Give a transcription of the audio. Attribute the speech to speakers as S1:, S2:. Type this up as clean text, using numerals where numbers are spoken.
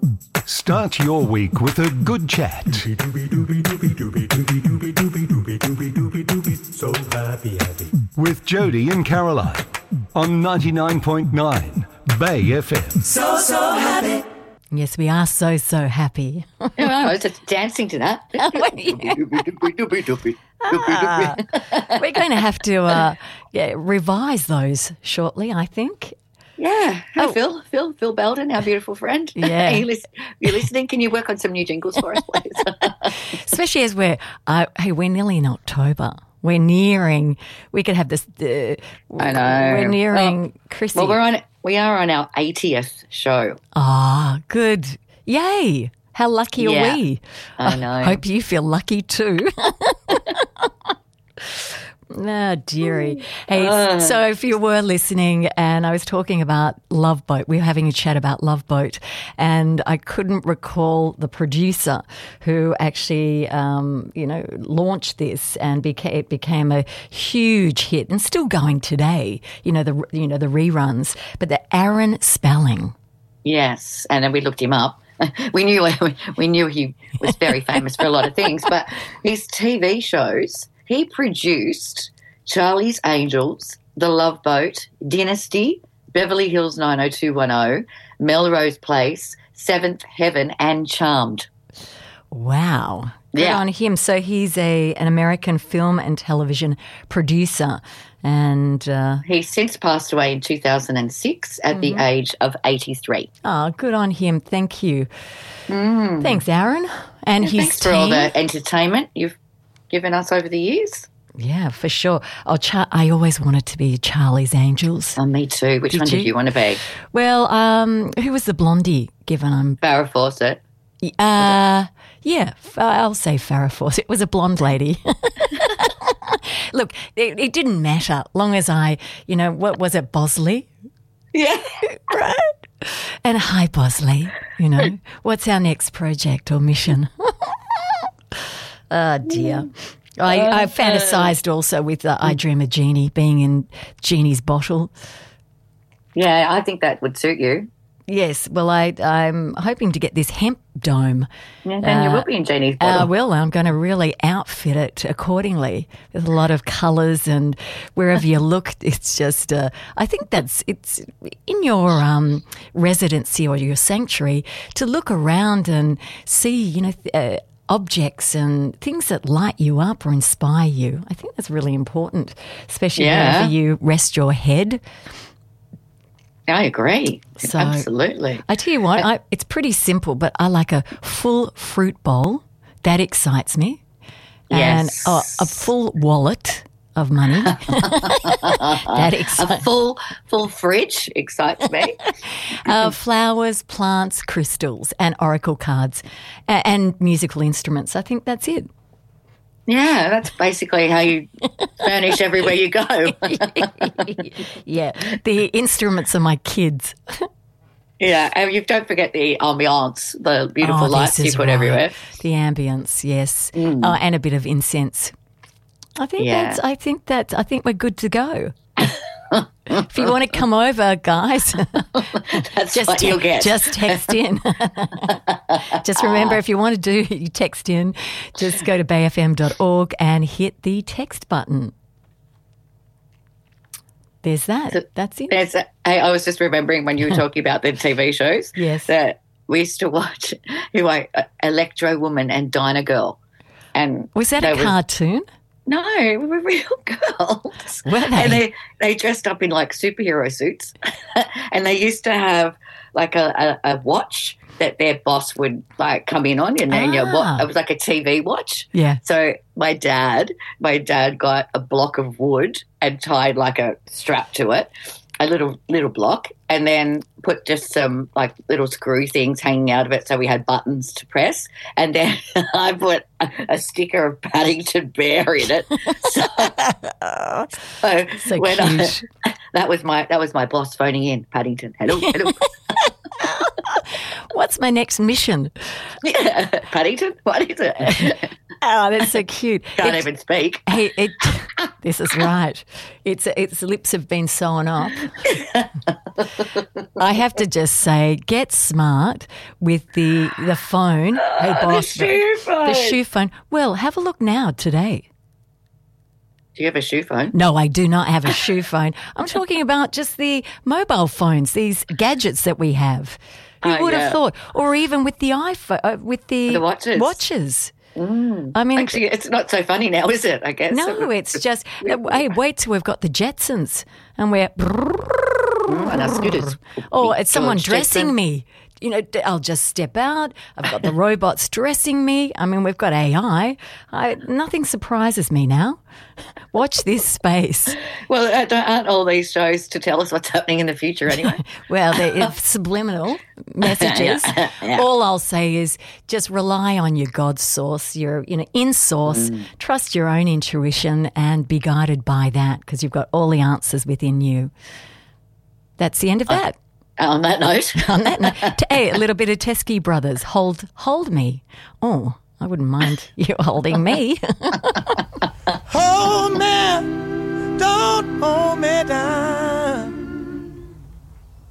S1: Start your week with a good chat.
S2: So happy.
S1: With Jody and Caroline on 99.9 Bay FM.
S2: So happy.
S3: Yes, we are so happy.
S4: I was just dancing to that.
S3: We're going to have to revise those shortly, I think.
S4: Yeah. Hey, Phil Belden, our beautiful friend.
S3: Yeah.
S4: You're listening? Can you work on some new jingles for us, please?
S3: Especially as we're nearly in October. We're nearing, we could have this.
S4: I know.
S3: We're nearing Chrissy.
S4: Well, we are on our 80th show.
S3: Ah, good. Yay. How lucky are we?
S4: I know.
S3: Hope you feel lucky too. Oh, dearie. Hey, so if you were listening and I was talking about Love Boat, we were having a chat about Love Boat, and I couldn't recall the producer who actually, launched this, and it became a huge hit and still going today, the reruns, but the Aaron Spelling.
S4: Yes, and then we looked him up. We knew he was very famous for a lot of things, but his TV shows, he produced Charlie's Angels, The Love Boat, Dynasty, Beverly Hills 90210, Melrose Place, Seventh Heaven, and Charmed.
S3: Wow. Good on him. So he's an American film and television producer. And
S4: he's since passed away in 2006 at the age of 83.
S3: Oh, good on him. Thank you. Thanks, Aaron. And his
S4: thanks
S3: team.
S4: for all the entertainment you've given us over the years.
S3: Yeah, for sure. I always wanted to be Charlie's Angels.
S4: Oh, me too. Which one did you want to be?
S3: Well, who was the blondie given?
S4: Farrah Fawcett.
S3: Yeah, I'll say Farrah Fawcett. It was a blonde lady. Look, it didn't matter, long as what was it, Bosley?
S4: Yeah.
S3: Right. And hi, Bosley. What's our next project or mission? Oh, dear. I fantasised also with I Dream of Jeannie being in Jeannie's bottle.
S4: Yeah, I think that would suit you.
S3: Yes, well, I'm hoping to get this hemp dome.
S4: Yeah, then you will be in Jeannie's bottle.
S3: I will. I'm going to really outfit it accordingly with a lot of colours, and wherever you look, it's just, I think it's in your residency or your sanctuary to look around and see, objects and things that light you up or inspire you. I think that's really important, especially wherever you rest your head.
S4: I agree.
S3: So,
S4: absolutely.
S3: I tell you what, it's pretty simple, but I like a full fruit bowl. That excites me.
S4: Yes.
S3: And a full wallet of money. That excites me.
S4: A full fridge excites me.
S3: Flowers, plants, crystals, and oracle cards, and musical instruments. I think that's it.
S4: Yeah, that's basically how you furnish everywhere you go.
S3: Yeah, the instruments are my kids.
S4: Yeah, and you don't forget the ambiance, the beautiful lights you put everywhere.
S3: The ambience, yes, and a bit of incense. I think we're good to go. If you want to come over, guys,
S4: that's what you'll get.
S3: Just text in. Just remember, if you want to you text in, just go to bayfm.org and hit the text button. There's that. That's it.
S4: I was just remembering when you were talking about the TV shows.
S3: Yes.
S4: That we used to watch Electro Woman and Dyna Girl. And
S3: was that a cartoon?
S4: No, we were real girls.
S3: Were they?
S4: And they dressed up in like superhero suits. And they used to have like a watch that their boss would like come in on, and then it was like a TV watch.
S3: Yeah.
S4: So my dad got a block of wood and tied like a strap to it, a little block, and then put just some like little screw things hanging out of it so we had buttons to press, and then I put a sticker of Paddington Bear in it. So when
S3: cute.
S4: That was my boss phoning in. Paddington, hello.
S3: What's my next mission?
S4: Yeah, Paddington, what is it?
S3: Oh, that's so cute.
S4: Can't even speak.
S3: Hey, this is right. Its lips have been sewn up. I have to just say, get smart with the phone. Hey, boss, the shoe phone. Well, have a look now today.
S4: Do you have a shoe phone?
S3: No, I do not have a shoe phone. I'm talking about just the mobile phones, these gadgets that we have. Who would have thought? Or even with the iPhone, with the watches. I mean,
S4: actually, it's not so funny now, is it? I guess.
S3: No, it's just, hey, wait till we've got the Jetsons and we're,
S4: and our scooters.
S3: or it's someone
S4: George
S3: dressing
S4: Jetson.
S3: me. You know, I'll just step out. I've got the robots dressing me. I mean, we've got AI. Nothing surprises me now. Watch this space.
S4: Well, aren't all these shows to tell us what's happening in the future anyway?
S3: Well, they're subliminal messages.
S4: Yeah.
S3: All I'll say is just rely on your God source, your in source. Trust your own intuition and be guided by that because you've got all the answers within you. That's the end of that.
S4: On that note.
S3: Hey, a little bit of Teskey Brothers. Hold me. Oh, I wouldn't mind you holding me.
S2: Hold me, don't hold me down.